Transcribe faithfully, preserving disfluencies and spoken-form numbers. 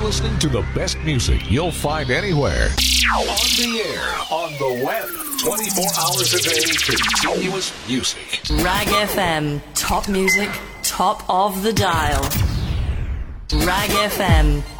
listening to the best music you'll find anywhere. On the air, on the web, twenty-four hours a day, continuous music. Rag F M, top music, top of the dial. Rag F M,